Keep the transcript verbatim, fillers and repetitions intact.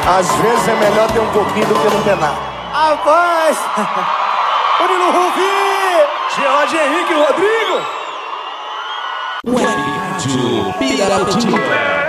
Às vezes é melhor ter um pouquinho do que não ter nada. Rapaz! Murilo Rufi! Gerard Henrique Rodrigo! Web Rádio Pirapotinga.